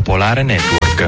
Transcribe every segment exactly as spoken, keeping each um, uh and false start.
Popolare Network.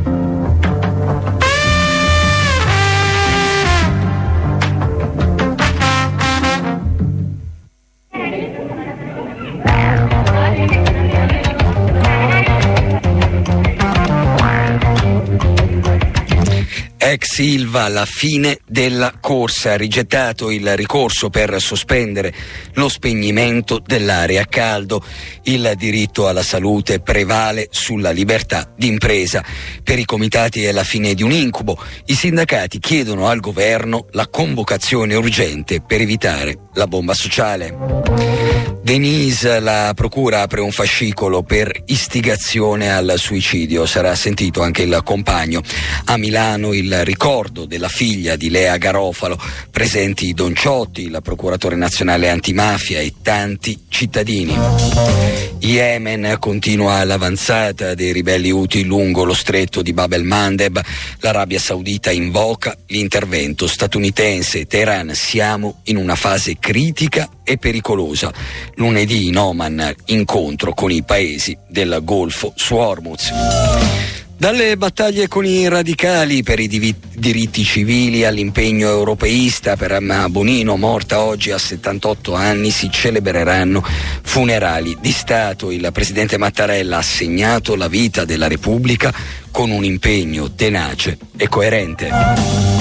Ex Ilva, alla fine della corsa, ha rigettato il ricorso per sospendere lo spegnimento dell'area a caldo. Il diritto alla salute prevale sulla libertà d'impresa. Per i comitati è la fine di un incubo. I sindacati chiedono al governo la convocazione urgente per evitare la bomba sociale. Denise, la procura apre un fascicolo per istigazione al suicidio. Sarà sentito anche il compagno. A Milano il ricordo della figlia di Lea Garofalo, presenti Don Ciotti, il procuratore nazionale antimafia e tanti cittadini. Yemen, continua l'avanzata dei ribelli Houthi lungo lo stretto di Bab el-Mandeb. L'Arabia Saudita invoca l'intervento statunitense. Teheran, siamo in una fase critica e pericolosa. Lunedì in Oman incontro con i paesi del Golfo su Hormuz. Dalle battaglie con i radicali per i divi- diritti civili all'impegno europeista per Emma Bonino, morta oggi a settantotto anni, si celebreranno funerali di Stato. Il presidente Mattarella ha segnato la vita della Repubblica con un impegno tenace e coerente.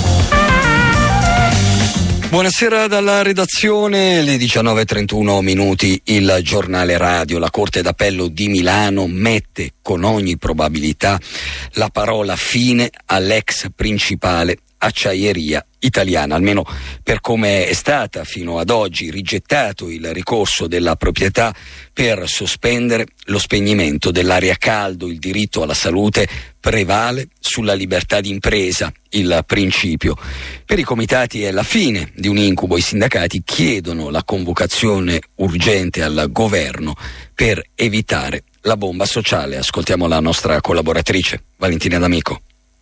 Buonasera dalla redazione, le diciannove e trentuno minuti, il giornale radio. La Corte d'Appello di Milano mette con ogni probabilità la parola fine all'ex principale Acciaieria Italiana, almeno per come è stata fino ad oggi rigettato il ricorso della proprietà per sospendere lo spegnimento dell'area a caldo. Il diritto alla salute prevale sulla libertà di impresa, il principio. Per i comitati è la fine di un incubo. I sindacati chiedono la convocazione urgente al governo per evitare la bomba sociale. Ascoltiamo la nostra collaboratrice Valentina D'Amico.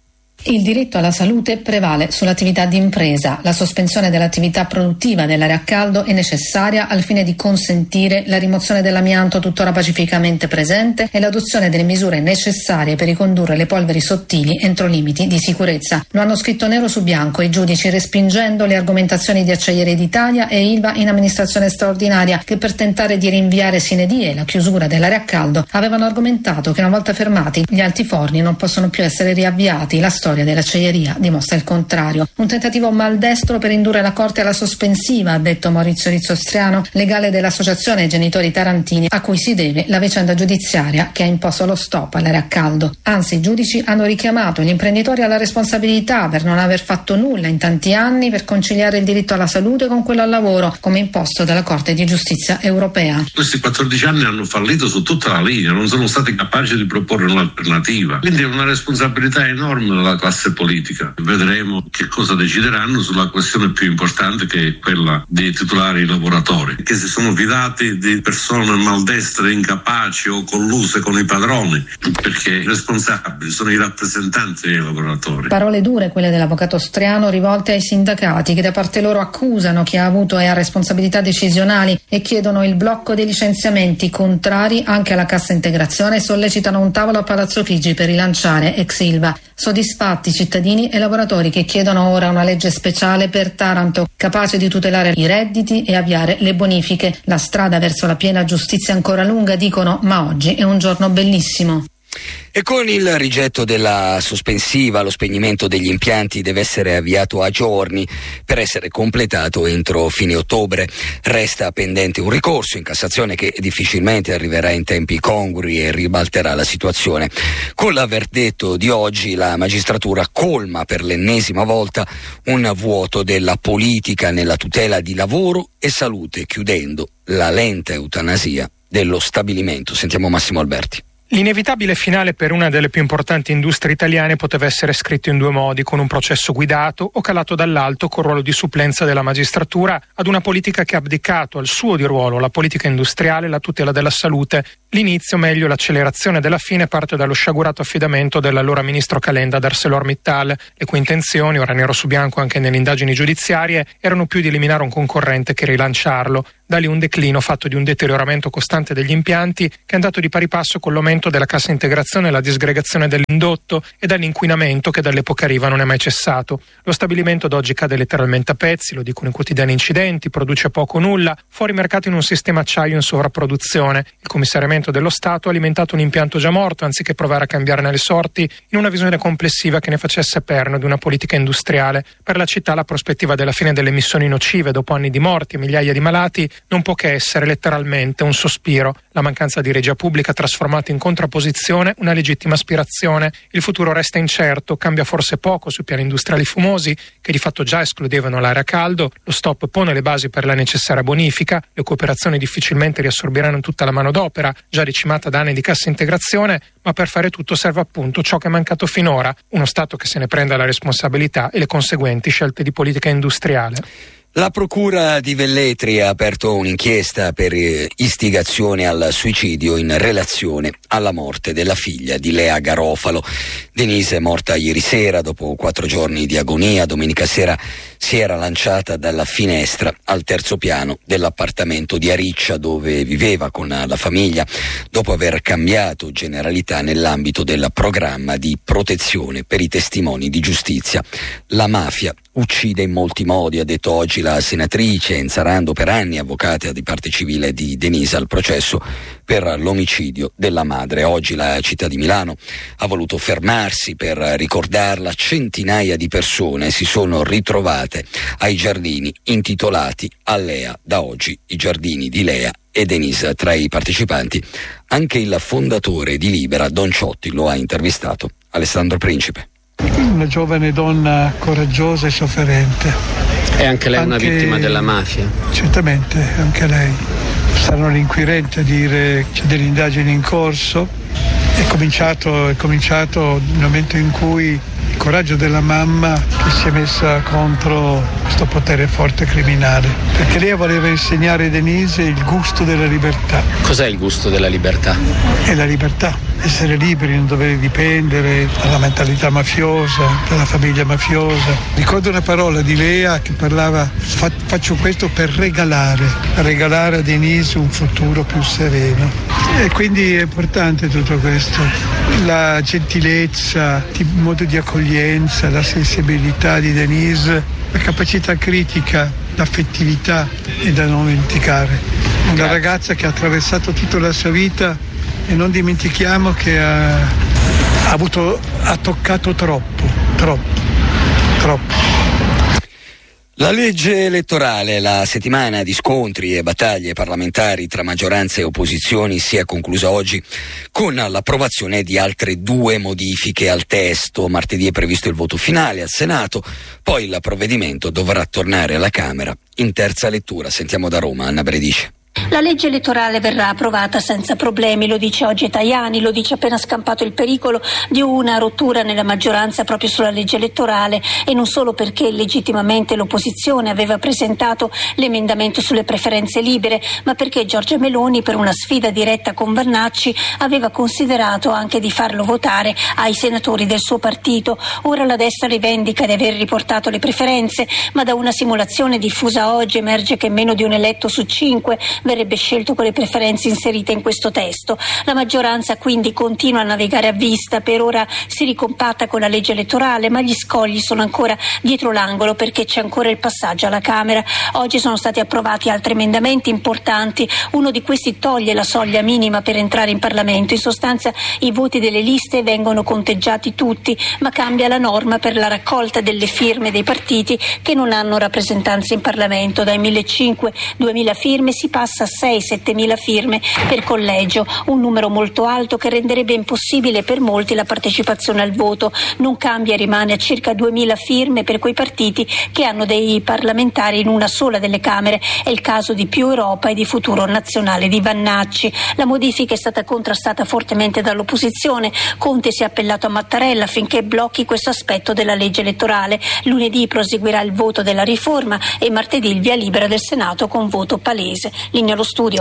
Il diritto alla salute prevale sull'attività di impresa. La sospensione dell'attività produttiva dell'area a caldo è necessaria al fine di consentire la rimozione dell'amianto tuttora pacificamente presente e l'adozione delle misure necessarie per ricondurre le polveri sottili entro limiti di sicurezza. Lo hanno scritto nero su bianco i giudici, respingendo le argomentazioni di Acciaierie d'Italia e Ilva in amministrazione straordinaria, che per tentare di rinviare sine die la chiusura dell'area a caldo avevano argomentato che una volta fermati gli altiforni non possono più essere riavviati. La storia dell'acciaieria dimostra il contrario. Un tentativo maldestro per indurre la Corte alla sospensiva, ha detto Maurizio Rizzostriano, legale dell'associazione Genitori Tarantini, a cui si deve la vicenda giudiziaria che ha imposto lo stop all'area a caldo. Anzi, i giudici hanno richiamato gli imprenditori alla responsabilità per non aver fatto nulla in tanti anni per conciliare il diritto alla salute con quello al lavoro, come imposto dalla Corte di Giustizia europea. Questi quattordici anni hanno fallito su tutta la linea, non sono stati capaci di proporre un'alternativa. Quindi è una responsabilità enorme della classe politica. Vedremo che cosa decideranno sulla questione più importante, che è quella dei titolari lavoratori, che si sono fidati di persone maldestre, incapaci o colluse con i padroni, perché i responsabili sono i rappresentanti dei lavoratori. Parole dure quelle dell'avvocato Striano, rivolte ai sindacati, che da parte loro accusano chi ha avuto e ha responsabilità decisionali e chiedono il blocco dei licenziamenti, contrari anche alla cassa integrazione, e sollecitano un tavolo a Palazzo Chigi per rilanciare ex Ilva. Soddisfatti cittadini e lavoratori, che chiedono ora una legge speciale per Taranto, capace di tutelare i redditi e avviare le bonifiche. La strada verso la piena giustizia è ancora lunga, dicono, ma oggi è un giorno bellissimo. E con il rigetto della sospensiva, lo spegnimento degli impianti deve essere avviato a giorni per essere completato entro fine ottobre. Resta pendente un ricorso in Cassazione che difficilmente arriverà in tempi congrui e ribalterà la situazione. Con l'averdetto di oggi la magistratura colma per l'ennesima volta un vuoto della politica nella tutela di lavoro e salute, chiudendo la lenta eutanasia dello stabilimento. Sentiamo Massimo Alberti. L'inevitabile finale per una delle più importanti industrie italiane poteva essere scritto in due modi: con un processo guidato o calato dall'alto col ruolo di supplenza della magistratura ad una politica che ha abdicato al suo di ruolo, la politica industriale, la tutela della salute. L'inizio, meglio l'accelerazione della fine, parte dallo sciagurato affidamento dell'allora ministro Calenda ad ArcelorMittal, le cui intenzioni, ora nero su bianco anche nelle indagini giudiziarie, erano più di eliminare un concorrente che rilanciarlo. Da lì un declino fatto di un deterioramento costante degli impianti che è andato di pari passo con l'aumento della cassa integrazione e la disgregazione dell'indotto e dall'inquinamento che dall'epoca Riva non è mai cessato. Lo stabilimento ad oggi cade letteralmente a pezzi, lo dicono i quotidiani incidenti, produce poco o nulla, fuori mercato in un sistema acciaio in sovrapproduzione. Il commissariamento dello Stato ha alimentato un impianto già morto anziché provare a cambiarne le sorti in una visione complessiva che ne facesse perno di una politica industriale. Per la città la prospettiva della fine delle emissioni nocive dopo anni di morti e migliaia di malati non può che essere letteralmente un sospiro. La mancanza di regia pubblica ha trasformato in contrapposizione una legittima aspirazione. Il futuro resta incerto, cambia forse poco sui piani industriali fumosi che di fatto già escludevano l'area a caldo, lo stop pone le basi per la necessaria bonifica, le cooperazioni difficilmente riassorbiranno tutta la manodopera già ricimata da anni di cassa integrazione, ma per fare tutto serve appunto ciò che è mancato finora, uno Stato che se ne prenda la responsabilità e le conseguenti scelte di politica industriale. La procura di Velletri ha aperto un'inchiesta per istigazione al suicidio in relazione alla morte della figlia di Lea Garofalo. Denise è morta ieri sera dopo quattro giorni di agonia. Domenica sera si era lanciata dalla finestra al terzo piano dell'appartamento di Ariccia dove viveva con la famiglia dopo aver cambiato generalità nell'ambito del programma di protezione per i testimoni di giustizia. La mafia uccide in molti modi, ha detto oggi la senatrice Enzarando, per anni avvocata di parte civile di Denise al processo per l'omicidio della madre. Oggi la città di Milano ha voluto fermarsi per ricordarla. Centinaia di persone si sono ritrovate ai giardini intitolati a Lea. Da oggi i giardini di Lea e Denise tra i partecipanti. Anche il fondatore di Libera, Don Ciotti, lo ha intervistato. Alessandro Principe. Una giovane donna coraggiosa e sofferente. È anche lei anche, una vittima della mafia? Certamente, anche lei. Saranno l'inquirente a dire c'è delle indagini in corso. È cominciato, è cominciato nel momento in cui il coraggio della mamma che si è messa contro questo potere forte criminale. Perché lei voleva insegnare a Denise il gusto della libertà. Cos'è il gusto della libertà? È la libertà, essere liberi, non dover dipendere dalla mentalità mafiosa, dalla famiglia mafiosa. Ricordo una parola di Lea che parlava: faccio questo per regalare, regalare a Denise un futuro più sereno. E quindi è importante tutto questo. La gentilezza, il modo di accoglienza, la sensibilità di Denise, la capacità critica, l'affettività è da non dimenticare. Una ragazza che ha attraversato tutta la sua vita e non dimentichiamo che ha, ha avuto, ha toccato troppo, troppo, troppo. La legge elettorale, la settimana di scontri e battaglie parlamentari tra maggioranza e opposizioni si è conclusa oggi con l'approvazione di altre due modifiche al testo. Martedì è previsto il voto finale al Senato, poi il provvedimento dovrà tornare alla Camera in terza lettura. Sentiamo da Roma Anna Bredice. La legge elettorale verrà approvata senza problemi, lo dice oggi Tajani, lo dice appena scampato il pericolo di una rottura nella maggioranza proprio sulla legge elettorale, e non solo perché legittimamente l'opposizione aveva presentato l'emendamento sulle preferenze libere, ma perché Giorgia Meloni, per una sfida diretta con Vannacci, aveva considerato anche di farlo votare ai senatori del suo partito. Ora la destra rivendica di aver riportato le preferenze, ma da una simulazione diffusa oggi emerge che meno di un eletto su cinque verrebbe scelto con le preferenze inserite in questo testo. La maggioranza quindi continua a navigare a vista, per ora si ricompatta con la legge elettorale, ma gli scogli sono ancora dietro l'angolo perché c'è ancora il passaggio alla Camera. Oggi sono stati approvati altri emendamenti importanti, uno di questi toglie la soglia minima per entrare in Parlamento, in sostanza i voti delle liste vengono conteggiati tutti, ma cambia la norma per la raccolta delle firme dei partiti che non hanno rappresentanza in Parlamento. Dai millecinquecento duemila firme si passa a sei settemila firme per collegio, un numero molto alto che renderebbe impossibile per molti la partecipazione al voto. Non cambia, rimane a circa duemila firme per quei partiti che hanno dei parlamentari in una sola delle Camere. È il caso di Più Europa e di Futuro Nazionale di Vannacci. La modifica è stata contrastata fortemente dall'opposizione. Conte si è appellato a Mattarella affinché blocchi questo aspetto della legge elettorale. Lunedì proseguirà il voto della riforma e martedì il via libera del Senato con voto palese. Linea allo studio.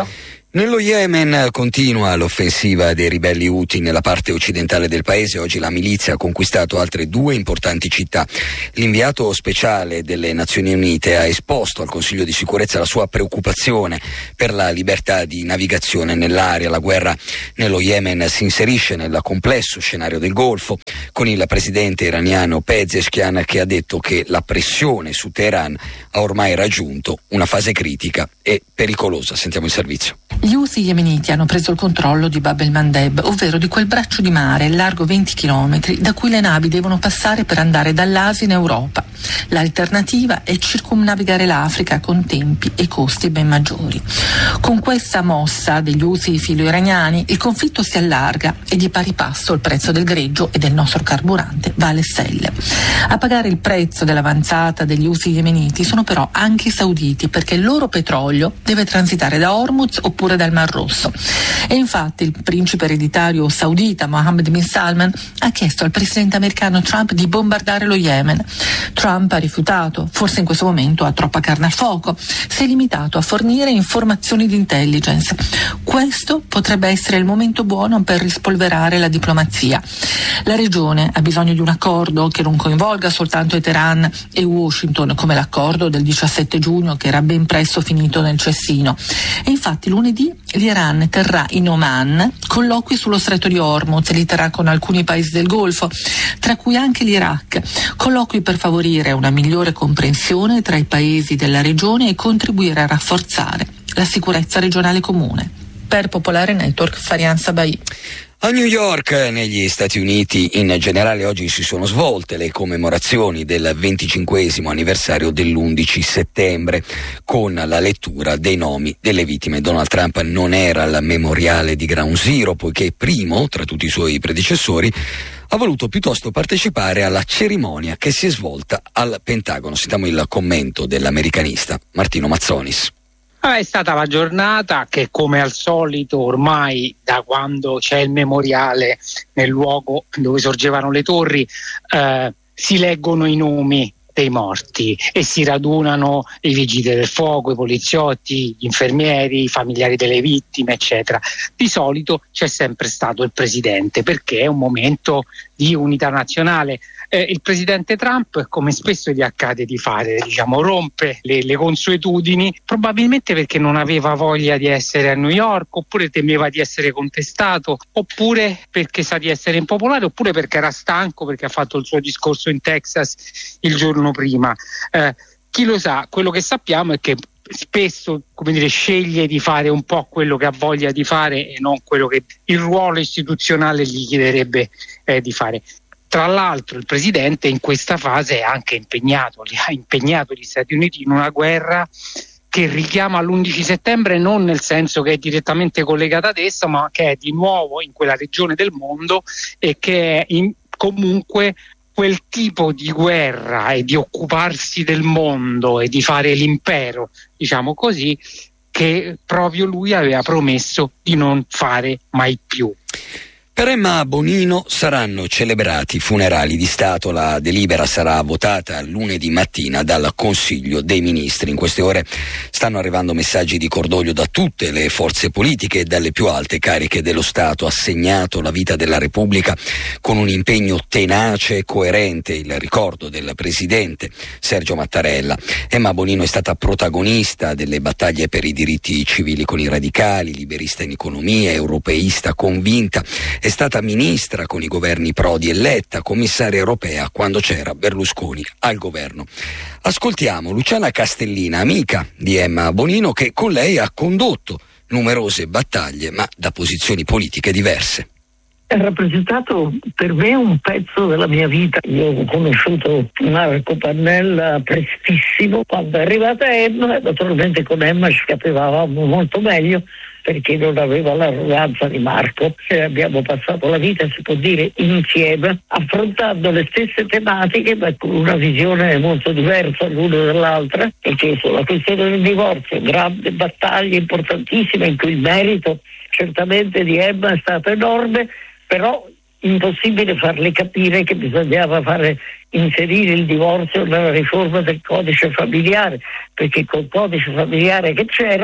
Nello Yemen continua l'offensiva dei ribelli Houthi nella parte occidentale del paese. Oggi la milizia ha conquistato altre due importanti città. L'inviato speciale delle Nazioni Unite ha esposto al Consiglio di sicurezza la sua preoccupazione per la libertà di navigazione nell'area. La guerra nello Yemen si inserisce nel complesso scenario del Golfo, con il presidente iraniano Pezeshkian che ha detto che la pressione su Teheran ha ormai raggiunto una fase critica e pericolosa. Sentiamo il servizio. Gli Houthi yemeniti hanno preso il controllo di Bab el-Mandeb, ovvero di quel braccio di mare largo venti chilometri da cui le navi devono passare per andare dall'Asia in Europa. L'alternativa è circumnavigare l'Africa con tempi e costi ben maggiori. Con questa mossa degli Houthi filo-iraniani il conflitto si allarga e di pari passo il prezzo del greggio e del nostro carburante va alle stelle. A pagare il prezzo dell'avanzata degli Houthi yemeniti sono però anche i sauditi, perché il loro petrolio deve transitare da Hormuz oppure dal Mar Rosso. E infatti il principe ereditario saudita Mohammed bin Salman ha chiesto al presidente americano Trump di bombardare lo Yemen. Trump ha rifiutato, forse in questo momento ha troppa carne al fuoco, si è limitato a fornire informazioni di intelligence. Questo potrebbe essere il momento buono per rispolverare la diplomazia. La regione ha bisogno di un accordo che non coinvolga soltanto Teheran e Washington, come l'accordo del diciassette giugno che era ben presto finito nel cestino. E infatti lunedì l'Iran terrà in Oman colloqui sullo stretto di Hormuz e li terrà con alcuni paesi del Golfo, tra cui anche l'Iraq, colloqui per favorire una migliore comprensione tra i paesi della regione e contribuire a rafforzare la sicurezza regionale comune. Per Popolare Network, Farian Sabai. A New York, negli Stati Uniti, in generale oggi si sono svolte le commemorazioni del venticinquesimo anniversario dell'undici settembre, con la lettura dei nomi delle vittime. Donald Trump non era al memoriale di Ground Zero, poiché primo, tra tutti i suoi predecessori, ha voluto piuttosto partecipare alla cerimonia che si è svolta al Pentagono. Sentiamo il commento dell'americanista Martino Mazzonis. È stata la giornata che, come al solito, ormai da quando c'è il memoriale nel luogo dove sorgevano le torri, eh, si leggono i nomi dei morti e si radunano i vigili del fuoco, i poliziotti, gli infermieri, i familiari delle vittime, eccetera. Di solito c'è sempre stato il presidente, perché è un momento di unità nazionale. Eh, il presidente Trump, come spesso gli accade di fare, diciamo, rompe le, le consuetudini, probabilmente perché non aveva voglia di essere a New York, oppure temeva di essere contestato, oppure perché sa di essere impopolare, oppure perché era stanco, perché ha fatto il suo discorso in Texas il giorno prima. Eh, chi lo sa? Quello che sappiamo è che spesso, come dire, sceglie di fare un po' quello che ha voglia di fare e non quello che il ruolo istituzionale gli chiederebbe eh, di fare. Tra l'altro il presidente in questa fase è anche impegnato, li ha impegnato gli Stati Uniti in una guerra che richiama l'undici settembre, non nel senso che è direttamente collegata ad essa, ma che è di nuovo in quella regione del mondo e che è in, comunque quel tipo di guerra e di occuparsi del mondo e di fare l'impero, diciamo così, che proprio lui aveva promesso di non fare mai più. Per Emma Bonino saranno celebrati i funerali di Stato. La delibera sarà votata lunedì mattina dal Consiglio dei Ministri. In queste ore stanno arrivando messaggi di cordoglio da tutte le forze politiche e dalle più alte cariche dello Stato. Ha segnato la vita della Repubblica con un impegno tenace e coerente il ricordo del presidente Sergio Mattarella. Emma Bonino è stata protagonista delle battaglie per i diritti civili con i radicali, liberista in economia, europeista convinta. È stata ministra con i governi Prodi e Letta, commissaria europea quando c'era Berlusconi al governo. Ascoltiamo Luciana Castellina, amica di Emma Bonino, che con lei ha condotto numerose battaglie, ma da posizioni politiche diverse. Ha rappresentato per me un pezzo della mia vita. Io ho conosciuto Marco Pannella prestissimo. Quando è arrivata Emma, naturalmente con Emma ci capivamo molto meglio, perché non aveva l'arroganza di Marco, e abbiamo passato la vita, si può dire, insieme, affrontando le stesse tematiche ma con una visione molto diversa l'una dall'altra, perché sulla questione del divorzio, grande battaglia importantissima in cui il merito certamente di Emma è stato enorme, però impossibile farle capire che bisognava fare inserire il divorzio nella riforma del codice familiare, perché col codice familiare che c'era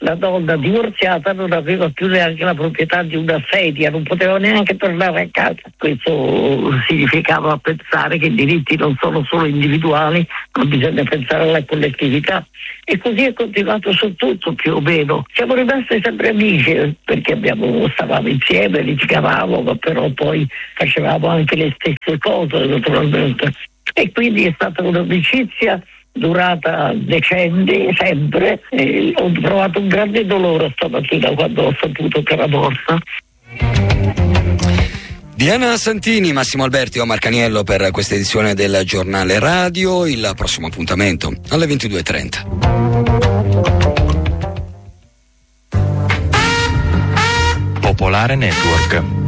la donna divorziata non aveva più neanche la proprietà di una sedia, non poteva neanche tornare a casa. Questo significava pensare che i diritti non sono solo individuali, ma bisogna pensare alla collettività. E così è continuato su tutto, più o meno. Siamo rimasti sempre amici, perché abbiamo, stavamo insieme, litigavamo, ma però poi facevamo anche le stesse cose, naturalmente. E quindi è stata un'amicizia durata decenni, sempre, e ho provato un grande dolore stamattina quando ho saputo che era morta. Diana Santini, Massimo Alberti, Omar Caniello per questa edizione del Giornale Radio. Il prossimo appuntamento alle ventidue e trenta. Popolare Network.